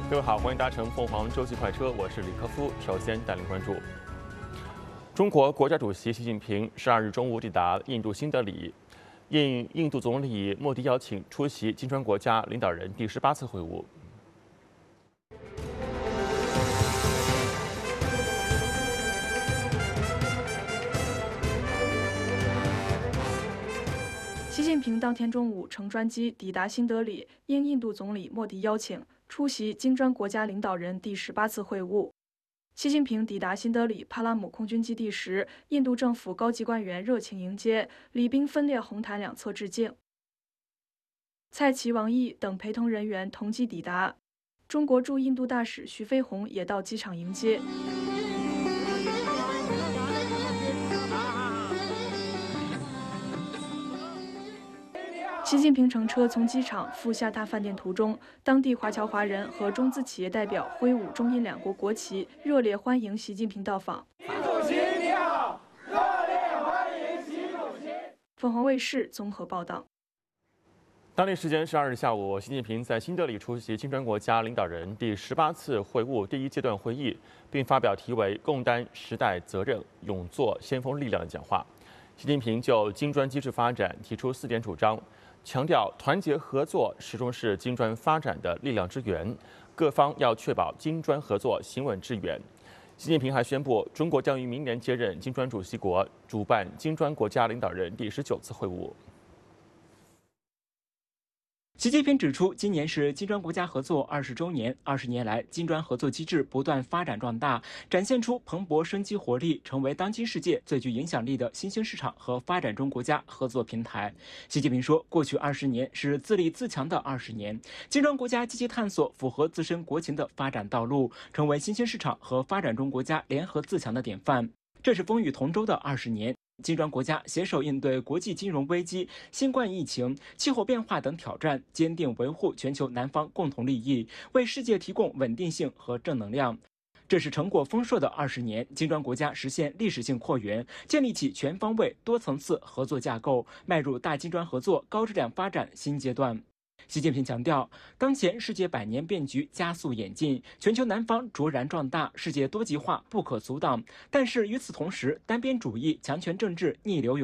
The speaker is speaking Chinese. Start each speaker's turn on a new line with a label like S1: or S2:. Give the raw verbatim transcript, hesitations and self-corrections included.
S1: 各位好，欢迎搭乘凤凰洲际快车，我是李科夫。首先带领关注：中国国家主席习近平十二日中午抵达印度新德里，应印度总理莫迪邀请，出席金砖国家领导人第十八次会晤。
S2: 习近平当天中午乘专机抵达新德里，应印度总理莫迪邀请，出席金砖国家领导人第十八次会晤。习近平抵达新德里帕拉姆空军基地时，印度政府高级官员热情迎接，礼宾分列红毯两侧致敬。蔡奇、王毅等陪同人员同机抵达，中国驻印度大使徐飞鸿也到机场迎接。习近平乘车从机场赴下榻饭店途中，当地华侨华人和中资企业代表挥舞中印两国国旗，热烈欢迎习近平到访。
S3: 习主席你好，热烈欢迎习主席。
S2: 凤凰卫视综合报道。
S1: 当地时间十二日下午，习近平在新德里出席金砖国家领导人第十八次会晤第一阶段会议，并发表题为“共担时代责任，勇做先锋力量”的讲话。习近平就金砖机制发展提出四点主张。强调团结合作始终是金砖发展的力量之源，各方要确保金砖合作行稳致远。习近平还宣布，中国将于明年接任金砖主席国，主办金砖国家领导人第十九次会晤。
S4: 习近平指出，今年是金砖国家合作二十周年，二十年来，金砖合作机制不断发展壮大，展现出蓬勃生机活力，成为当今世界最具影响力的新兴市场和发展中国家合作平台。习近平说，过去二十年是自立自强的二十年，金砖国家积极探索符合自身国情的发展道路，成为新兴市场和发展中国家联合自强的典范。这是风雨同舟的二十年。金砖国家携手应对国际金融危机、新冠疫情、气候变化等挑战，坚定维护全球南方共同利益，为世界提供稳定性和正能量。这是成果丰硕的二十年，金砖国家实现历史性扩员，建立起全方位、多层次合作架构，迈入大金砖合作高质量发展新阶段。习近平强调，当前世界百年变局加速演进，全球南方卓然壮大，世界多极化不可阻挡。但是与此同时，单边主义、强权政治逆流涌